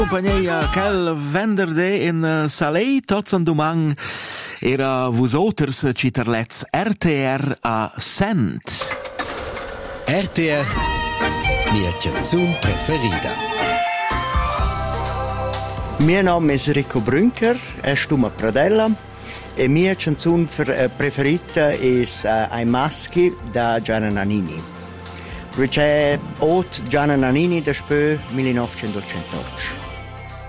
Compagnia quel venerdì in Salei, tots en domang era vosaltres citarlets RTR a Cent. RTR, mia canzun preferida. Mio nome è Rico Brünker, stumo a Pradella e mia canzone preferita è Ai maschi da Gianna Nannini. Perché Gianna Nannini da Spö 1908.